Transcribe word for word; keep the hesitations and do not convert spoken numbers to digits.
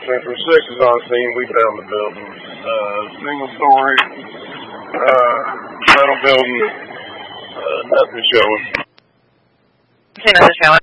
Sector six is on scene. We found the building. Uh, single story, uh, metal building, uh, nothing showing. See nothing showing.